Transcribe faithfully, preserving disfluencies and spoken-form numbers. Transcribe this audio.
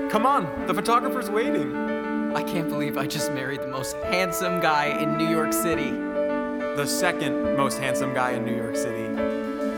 Come on, the photographer's waiting. I can't believe I just married the most handsome guy in New York City. The second most handsome guy in New York City.